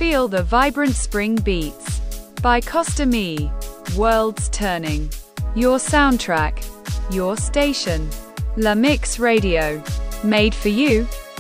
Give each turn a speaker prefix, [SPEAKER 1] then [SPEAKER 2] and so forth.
[SPEAKER 1] Feel the vibrant spring beats. By Costa Me. Worlds Turning. Your soundtrack. Your station. La Mix Radio. Made for you.